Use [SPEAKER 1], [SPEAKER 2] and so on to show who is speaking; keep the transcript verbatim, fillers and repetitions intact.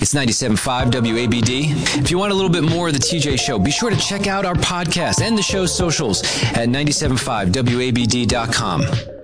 [SPEAKER 1] It's ninety-seven point five W A B D. If you want a little bit more of the T J Show, be sure to check out our podcast and the show's socials at ninety-seven point five W A B D dot com.